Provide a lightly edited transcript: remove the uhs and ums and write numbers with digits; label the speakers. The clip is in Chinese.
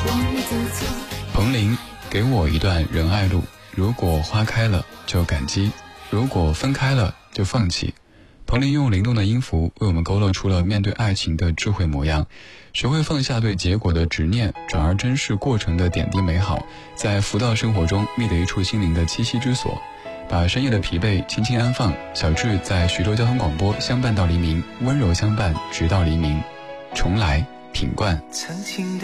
Speaker 1: 彭羚，给我一段仁爱路，如果花开了就感激，如果分开了就放弃。彭羚用灵动的音符为我们勾勒出了面对爱情的智慧模样，学会放下对结果的执念，转而珍视过程的点滴美好，在浮躁生活中觅得一处心灵的栖息之所，把深夜的疲惫轻轻安放。小智在徐州交通广播相伴到黎明，温柔相伴直到黎明。重来，品冠。
Speaker 2: 曾经的